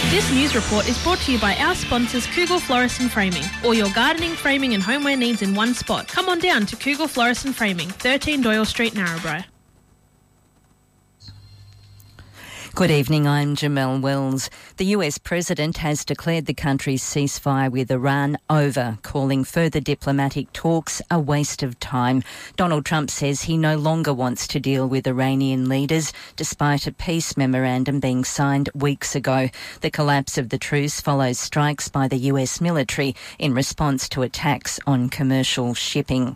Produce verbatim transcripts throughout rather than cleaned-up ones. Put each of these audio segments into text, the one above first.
This news report is brought to you by our sponsors Kugel Florist and Framing. All your gardening, framing and homeware needs in one spot. Come on down to Kugel Florist and Framing, thirteen Doyle Street, Narrabri. Good evening, I'm Jamelle Wells. The U S President has declared the country's ceasefire with Iran over, calling further diplomatic talks a waste of time. Donald Trump says he no longer wants to deal with Iranian leaders, despite a peace memorandum being signed weeks ago. The collapse of the truce follows strikes by the U S military in response to attacks on commercial shipping.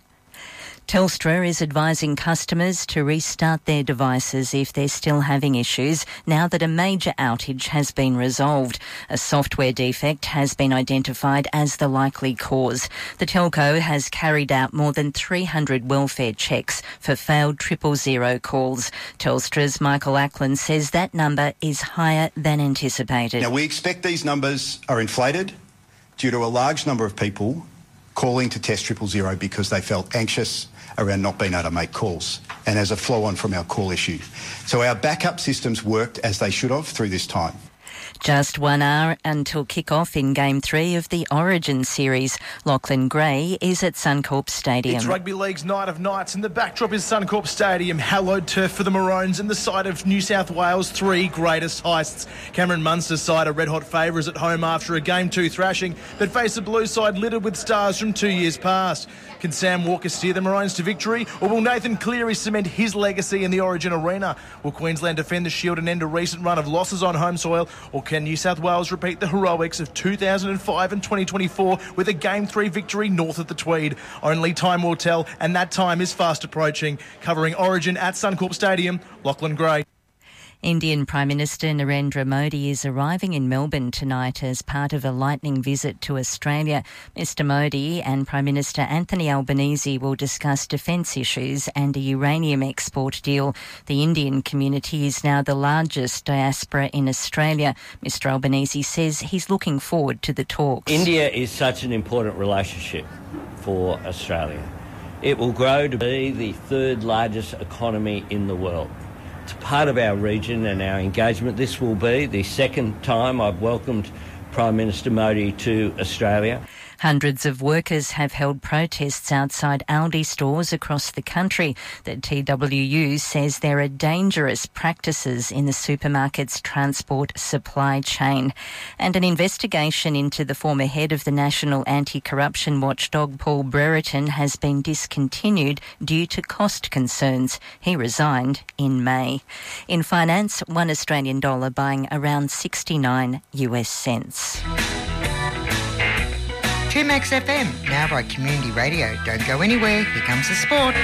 Telstra is advising customers to restart their devices if they're still having issues now that a major outage has been resolved. A software defect has been identified as the likely cause. The telco has carried out more than three hundred welfare checks for failed triple zero calls. Telstra's Michael Ackland says that number is higher than anticipated. Now, we expect these numbers are inflated due to a large number of people calling to test triple zero because they felt anxious around not being able to make calls, and as a flow-on from our call issue. So our backup systems worked as they should have through this time. Just one hour until kick-off in Game three of the Origin Series. Lachlan Gray is at Suncorp Stadium. It's Rugby League's Night of Nights and the backdrop is Suncorp Stadium, hallowed turf for the Maroons and the side of New South Wales' three greatest heists. Cameron Munster's side are red-hot favourites at home after a Game two thrashing, but face a blue side littered with stars from two years past. Can Sam Walker steer the Maroons to victory, or will Nathan Cleary cement his legacy in the Origin arena? Will Queensland defend the Shield and end a recent run of losses on home soil, or can New South Wales repeat the heroics of two thousand five and twenty twenty-four with a Game three victory north of the Tweed? Only time will tell, and that time is fast approaching. Covering Origin at Suncorp Stadium, Lachlan Gray. Indian Prime Minister Narendra Modi is arriving in Melbourne tonight as part of a lightning visit to Australia. Mister Modi and Prime Minister Anthony Albanese will discuss defence issues and a uranium export deal. The Indian community is now the largest diaspora in Australia. Mister Albanese says he's looking forward to the talks. India is such an important relationship for Australia. It will grow to be the third largest economy in the world. It's part of our region and our engagement. This will be the second time I've welcomed Prime Minister Modi to Australia. Hundreds of workers have held protests outside Aldi stores across the country. The T W U says there are dangerous practices in the supermarket's transport supply chain. And an investigation into the former head of the National Anti-Corruption Watchdog, Paul Brereton, has been discontinued due to cost concerns. He resigned in May. In finance, one Australian dollar buying around sixty-nine US cents. two Max F M, now by Community Radio. Don't go anywhere, here comes the sport.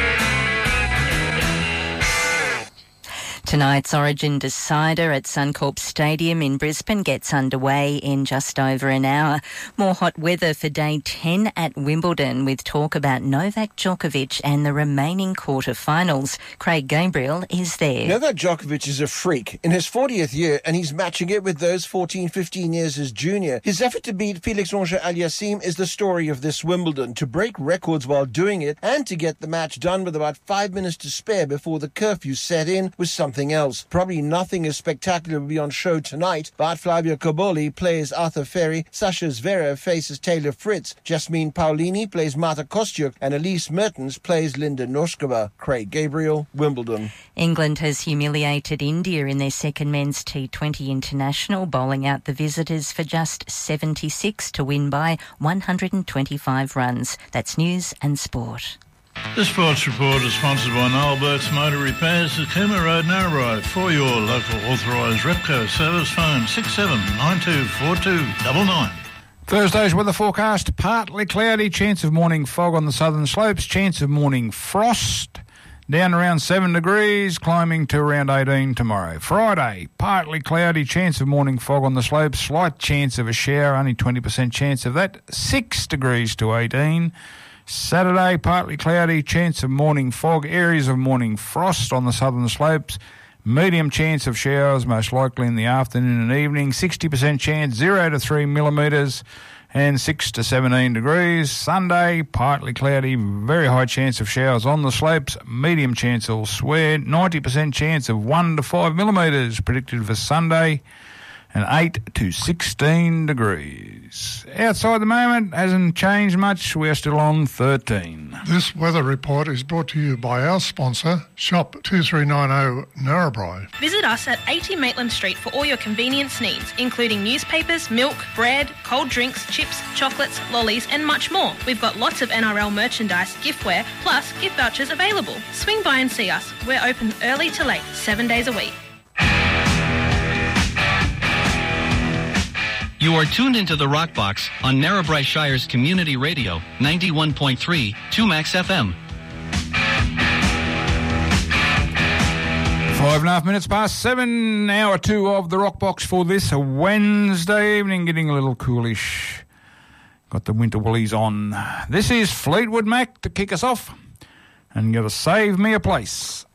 Tonight's Origin decider at Suncorp Stadium in Brisbane gets underway in just over an hour. More hot weather for day ten at Wimbledon, with talk about Novak Djokovic and the remaining quarter-finals. Craig Gabriel is there. Novak Djokovic is a freak in his fortieth year, and he's matching it with those fourteen, fifteen years as junior. His effort to beat Felix Auger-Aliassime is the story of this Wimbledon, to break records while doing it and to get the match done with about five minutes to spare before the curfew set in was something else. Probably nothing as spectacular will be on show tonight, but Flavio Cobolli plays Arthur Ferry, Sasha Zverev faces Taylor Fritz, Jasmine Paolini plays Marta Kostyuk, and Elise Mertens plays Linda Noskova. Craig Gabriel, Wimbledon. England has humiliated India in their second men's T twenty international, bowling out the visitors for just seventy-six to win by one hundred twenty-five runs. That's news and sport. The Sports Report is sponsored by Noel Burke's Motor Repairs at Cooma Road, Narrabri. For your local authorised Repco service, phone six seven nine two four two nine nine. Thursday's weather forecast: partly cloudy, chance of morning fog on the southern slopes, chance of morning frost, down around seven degrees, climbing to around eighteen tomorrow. Friday, partly cloudy, chance of morning fog on the slopes, slight chance of a shower, only twenty percent chance of that, six degrees to eighteen. Saturday, partly cloudy, chance of morning fog, areas of morning frost on the southern slopes, medium chance of showers, most likely in the afternoon and evening, sixty percent chance, zero to three millimetres, and six to seventeen degrees. Sunday, partly cloudy, very high chance of showers on the slopes, medium chance elsewhere, ninety percent chance of one to five millimetres predicted for Sunday. and eight to sixteen degrees. Outside the moment, hasn't changed much. We're still on thirteen. This weather report is brought to you by our sponsor, Shop two three nine zero Narrabri. Visit us at eighty Maitland Street for all your convenience needs, including newspapers, milk, bread, cold drinks, chips, chocolates, lollies and much more. We've got lots of N R L merchandise, giftware, plus gift vouchers available. Swing by and see us. We're open early to late, seven days a week. You are tuned into the Rock Box on Narrabri Shire's Community Radio, ninety-one point three, two Max F M. Five and a half minutes past seven, hour two of the Rock Box for this Wednesday evening, getting a little coolish. Got the winter woolies on. This is Fleetwood Mac to kick us off, and you've got to save me a place.